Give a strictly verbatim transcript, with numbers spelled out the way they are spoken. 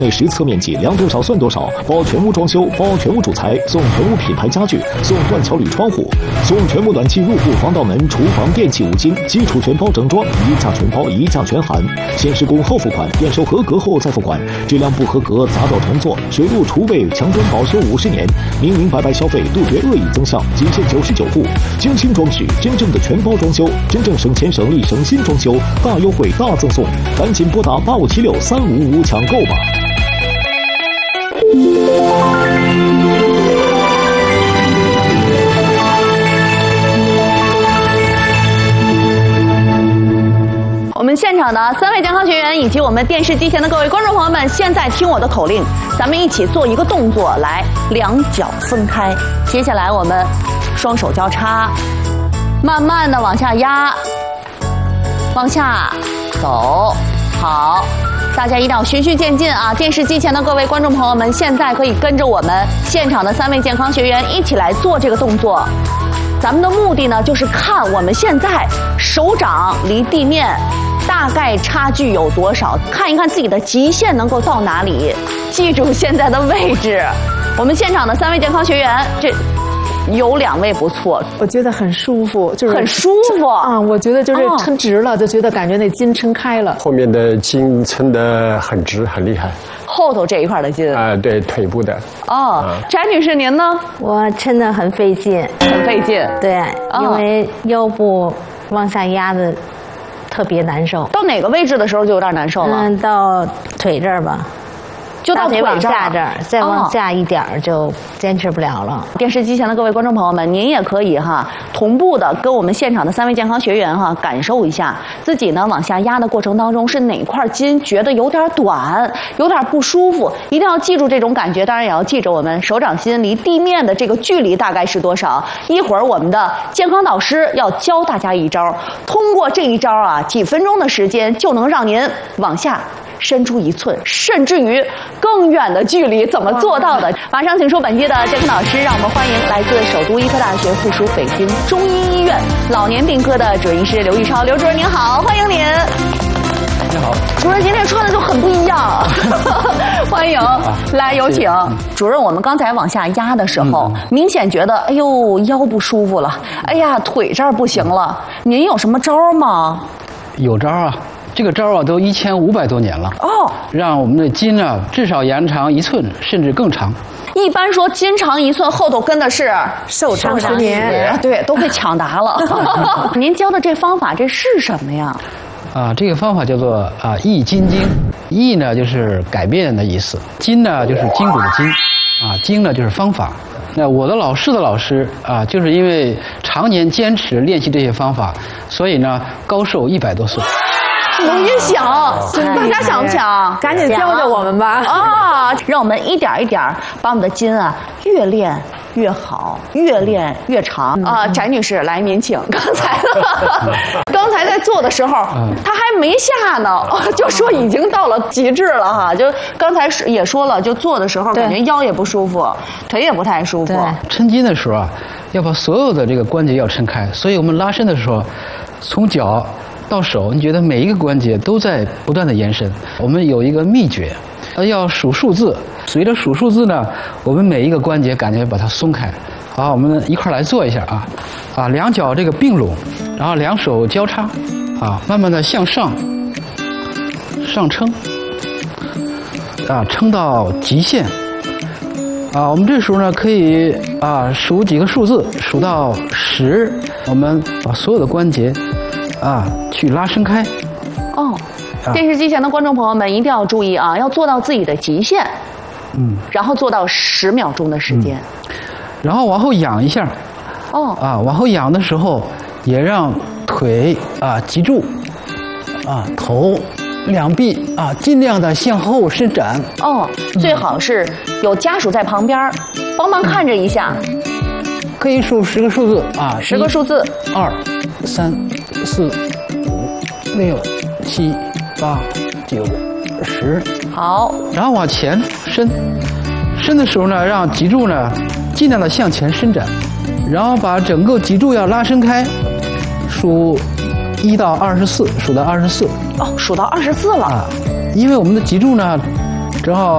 内实测面积量多少算多少，包全屋装修，包全屋主材，送全屋品牌家具，送断桥铝窗户，送全屋暖气入户防盗门、厨房电器五金，基础全包整装，一价全包，一价全含。先施工后付款，验收合格后再付款。质量不合格砸倒重做，水路储备墙砖保修五十年。明明白白消费，杜绝恶意增项，仅限九十九户。精心装饰，真正的全包装修，真正省钱省力省心装修，大优惠大赠送，赶紧拨打八五七六三五五五抢购吧。 我们现场的三位健康学员以及我们电视机前的各位观众朋友们，现在听我的口令，咱们一起做一个动作，来，两脚分开。接下来我们双手交叉，慢慢的往下压，往下走，好。大家一定要循序渐进啊！电视机前的各位观众朋友们，现在可以跟着我们现场的三位健康学员一起来做这个动作。咱们的目的呢，就是看我们现在手掌离地面大概差距有多少，看一看自己的极限能够到哪里。记住现在的位置。我们现场的三位健康学员，这有两位不错， 我觉得很舒服，就是很舒服啊！我觉得就是抻直了，就觉得感觉那筋撑开了， 后面的筋撑得很直，很厉害。 后头这一块的筋啊、呃，对，腿部的。 哦，翟女士您呢？ 我抻得很费劲， 很费劲。 对，因为腰部往下压的特别难受。 到哪个位置的时候就有点难受了？ 嗯，到腿这儿吧。 就到腿往下这儿，再往下一点就坚持不了了。 电视机前的各位观众朋友们，您也可以哈同步的跟我们现场的三位健康学员哈感受一下自己呢往下压的过程当中是哪块筋觉得有点短，有点不舒服，一定要记住这种感觉。当然也要记着我们手掌心离地面的这个距离大概是多少。一会儿我们的健康导师要教大家一招，通过这一招啊，几分钟的时间就能让您往下伸出一寸，甚至于更远的距离，怎么做到的？马上请出本期的健康导师，让我们欢迎来自首都医科大学附属北京中医医院老年病科的主任医师刘玉超。刘主任您好，欢迎您。 你好， 主任今天穿的就很不一样，欢迎，来有请。主任，我们刚才往下压的时候，嗯、明显觉得哎呦腰不舒服了，哎呀腿这儿不行了，您有什么招吗？ 有招啊。这个招啊，都一千五百多年了哦，让我们的筋啊至少延长一寸，甚至更长。 一般说筋长一寸，后头跟的是寿长十年， 对，都被抢答了。您教的这方法，这是什么呀？ 啊，这个方法叫做啊易筋经。易呢就是改变的意思，筋呢就是筋骨的筋，啊经呢就是方法。那我的老师的老师啊，就是因为常年坚持练习这些方法，所以呢高寿一百多岁。 我也想，大家想不想？ 赶紧教教我们吧！ 啊，让我们一点一点把我们的筋啊越练越好，越练越长啊！翟女士，来您请。刚才，刚才在做的时候，她还没下呢，就说已经到了极致了哈。就刚才也说了，就做的时候感觉腰也不舒服，腿也不太舒服。 抻筋的时候啊，要把所有的这个关节要抻开，所以我们拉伸的时候，从脚到手，你觉得每一个关节都在不断的延伸。我们有一个秘诀，呃，要数数字。随着数数字呢，我们每一个关节感觉把它松开。好，我们一块来做一下啊，啊，两脚这个并拢，然后两手交叉，啊，慢慢的向上，上撑，啊，撑到极限。啊，我们这时候呢可以啊数几个数字，数到十，我们把所有的关节啊去拉伸开。 哦，电视机前的观众朋友们一定要注意啊，要做到自己的极限。嗯，然后做到十秒钟的时间。嗯， 然后往后仰一下。哦。啊，往后仰的时候也让腿啊脊柱啊头。两臂啊，尽量的向后伸展。 哦，最好是有家属在旁边，帮忙看着一下。 可以数十个数字啊， 十个数字。 二、三、四、五、六、七、八、九、十。 好， 然后往前伸，伸的时候呢，让脊柱呢尽量的向前伸展，然后把整个脊柱要拉伸开，数一到二十四，数到二十四。 哦，数到二十四了啊！ 因为我们的脊柱呢， 正好